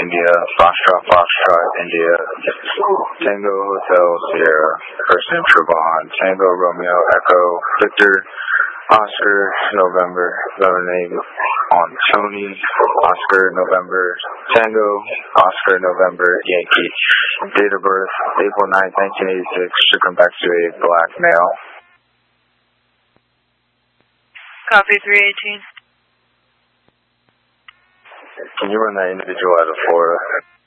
India, Foxtrot, India, Tango Hotel, Sierra, Person Trevon, Tango Romeo, Echo, Victor, Oscar, November, Lemonade, on Tony, Oscar, November, Tango, Oscar, November, Yankee. Date of birth, April 9th, 1986, should come back to a black male. Copy 318. Can you run that individual out of Florida?